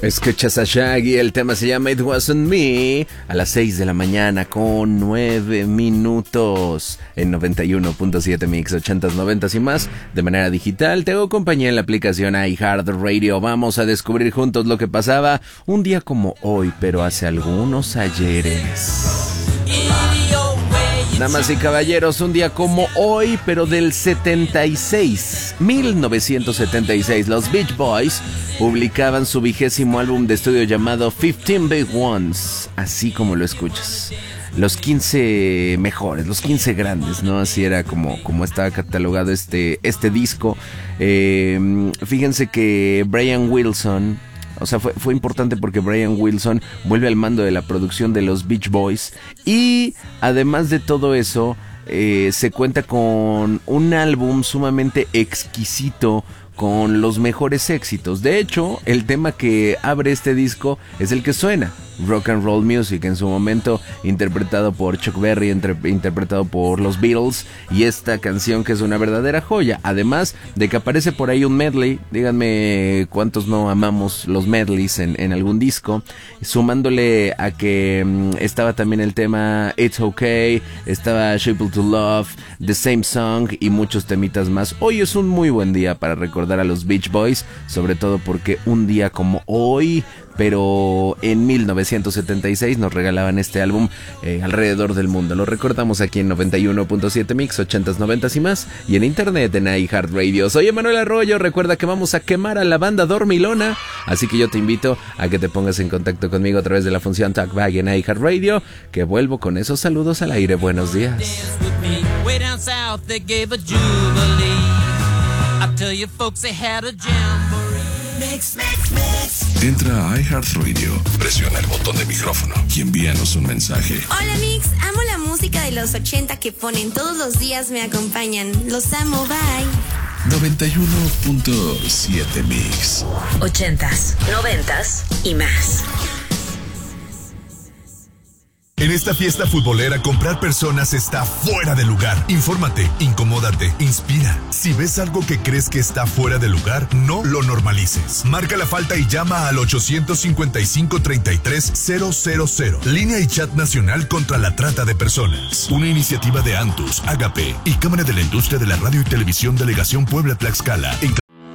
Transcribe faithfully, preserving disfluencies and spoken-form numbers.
Escuchas a Shaggy, el tema se llama It Wasn't Me, a las seis de la mañana con nueve minutos en noventa y uno punto siete Mix, ochentas, noventas y más, de manera digital. Te hago compañía en la aplicación iHeartRadio. Vamos a descubrir juntos lo que pasaba un día como hoy, pero hace algunos ayeres. Damas y caballeros, un día como hoy, pero del setenta y seis, mil novecientos setenta y seis, los Beach Boys publicaban su vigésimo álbum de estudio llamado fifteen Big Ones, así como lo escuchas. Los quince mejores, los quince grandes, ¿no? Así era como, como estaba catalogado este, este disco. Eh, fíjense que Brian Wilson... O sea, fue, fue importante porque Brian Wilson vuelve al mando de la producción de los Beach Boys. Y además de todo eso, eh, se cuenta con un álbum sumamente exquisito, con los mejores éxitos. De hecho, el tema que abre este disco es el que suena, Rock and Roll Music, en su momento interpretado por Chuck Berry, entre, interpretado por los Beatles, y esta canción que es una verdadera joya, además de que aparece por ahí un medley. Díganme cuántos no amamos los medleys en, en algún disco, sumándole a que um, estaba también el tema It's Okay, estaba Shape to Love, The Same Song y muchos temitas más. Hoy es un muy buen día para recordar a los Beach Boys, sobre todo porque un día como hoy, pero en mil novecientos setenta y seis nos regalaban este álbum eh, alrededor del mundo. Lo recordamos aquí en noventa y uno punto siete Mix, ochentas, noventas y más, y en internet en iHeartRadio. Soy Emanuel Arroyo, recuerda que vamos a quemar a la banda dormilona, así que yo te invito a que te pongas en contacto conmigo a través de la función Talkback en iHeartRadio, que vuelvo con esos saludos al aire. Buenos días. Mix, mix, mix. Entra a iHeartRadio, presiona el botón de micrófono y envíanos un mensaje. Hola Mix, amo la música de los ochenta que ponen todos los días, me acompañan. Los amo, bye. noventa y uno punto siete Mix. Ochentas, noventas y más. En esta fiesta futbolera, comprar personas está fuera de lugar. Infórmate, incomódate, inspira. Si ves algo que crees que está fuera de lugar, no lo normalices. Marca la falta y llama al ochocientos cincuenta y cinco, treinta y tres, cero cero cero. Línea y chat nacional contra la trata de personas. Una iniciativa de Antus, Agape y Cámara de la Industria de la Radio y Televisión Delegación Puebla-Tlaxcala. En